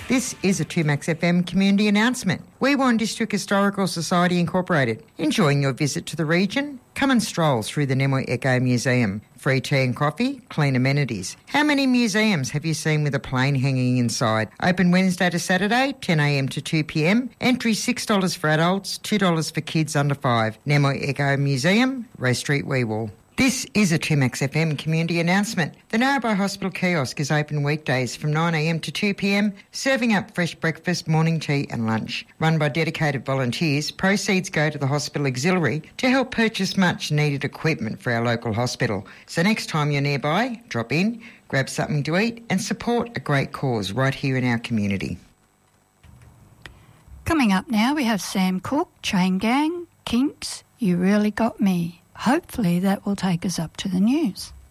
This is a 2Max FM community announcement. Weewarn District Historical Society Incorporated. Enjoying your visit to the region? Come and stroll through the Nemoi Echo Museum. Free tea and coffee, clean amenities. How many museums have you seen with a plane hanging inside? Open Wednesday to Saturday, 10am to 2pm. Entry $6 for adults, $2 for kids under 5. Nemoi Echo Museum, Ray Street, Weewar. This is a 2Max FM community announcement. The Narrabri Hospital kiosk is open weekdays from 9am to 2pm, serving up fresh breakfast, morning tea and lunch. Run by dedicated volunteers, proceeds go to the hospital auxiliary to help purchase much needed equipment for our local hospital. So next time you're nearby, drop in, grab something to eat and support a great cause right here in our community. Coming up now, we have Sam Cooke, Chain Gang, Kinks, You Really Got Me. Hopefully that will take us up to the news.